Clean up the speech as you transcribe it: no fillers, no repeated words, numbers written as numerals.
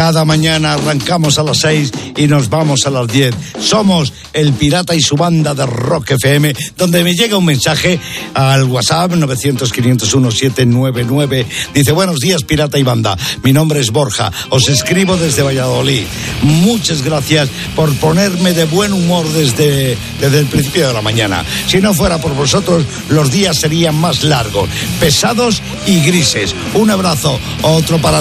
Cada mañana arrancamos a las 6 y nos vamos a las 10. Somos El Pirata y su banda de Rock FM, donde me llega un mensaje al WhatsApp 900-501-799. Dice: buenos días, Pirata y banda. Mi nombre es Borja. Os escribo desde Valladolid. Muchas gracias por ponerme de buen humor desde el principio de la mañana. Si no fuera por vosotros, los días serían más largos, pesados y grises. Un abrazo, otro para